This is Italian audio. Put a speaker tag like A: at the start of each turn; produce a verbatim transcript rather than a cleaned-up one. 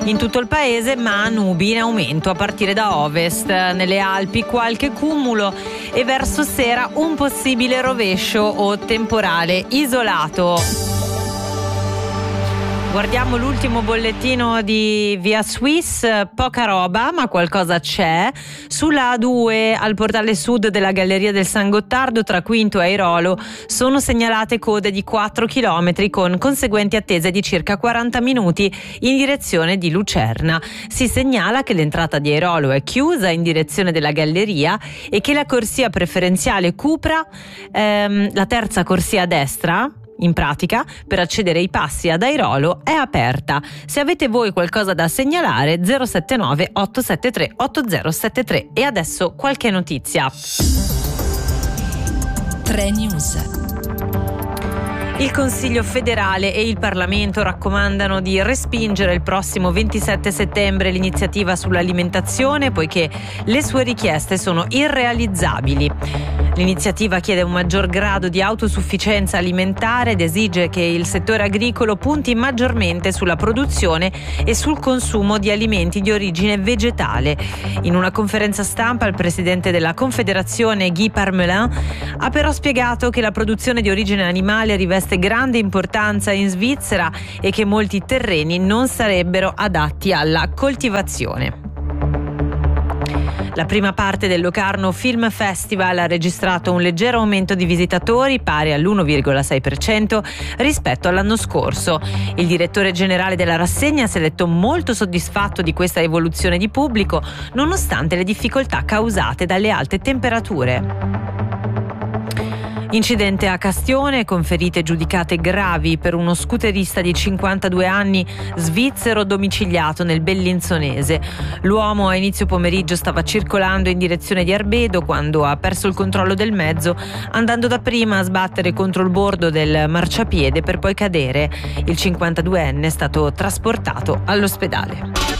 A: in tutto il paese, ma nubi in aumento a partire da ovest. Nelle Alpi qualche cumulo e verso sera un possibile rovescio o temporale isolato. Guardiamo l'ultimo bollettino di Via Swiss, poca roba ma qualcosa c'è. Sulla A due al portale sud della Galleria del San Gottardo tra Quinto e Airolo sono segnalate code di quattro chilometri con conseguenti attese di circa quaranta minuti in direzione di Lucerna. Si segnala che l'entrata di Airolo è chiusa in direzione della Galleria e che la corsia preferenziale Cupra, ehm, la terza corsia a destra, in pratica, per accedere ai passi ad Airolo è aperta. Se avete voi qualcosa da segnalare, zero sette nove otto sette tre otto zero sette tre. E adesso qualche notizia.
B: tre News.
A: Il Consiglio federale e il Parlamento raccomandano di respingere il prossimo ventisette settembre l'iniziativa sull'alimentazione poiché le sue richieste sono irrealizzabili. L'iniziativa chiede un maggior grado di autosufficienza alimentare ed esige che il settore agricolo punti maggiormente sulla produzione e sul consumo di alimenti di origine vegetale. In una conferenza stampa il presidente della Confederazione Guy Parmelin ha però spiegato che la produzione di origine animale riveste grande importanza in Svizzera e che molti terreni non sarebbero adatti alla coltivazione. La prima parte del Locarno Film Festival ha registrato un leggero aumento di visitatori pari all'uno virgola sei per cento rispetto all'anno scorso. Il direttore generale della rassegna si è detto molto soddisfatto di questa evoluzione di pubblico nonostante le difficoltà causate dalle alte temperature. Incidente a Castione con ferite giudicate gravi per uno scooterista di cinquantadue anni svizzero domiciliato nel Bellinzonese. L'uomo a inizio pomeriggio stava circolando in direzione di Arbedo quando ha perso il controllo del mezzo, andando dapprima a sbattere contro il bordo del marciapiede per poi cadere. Il cinquantaduenne è stato trasportato all'ospedale.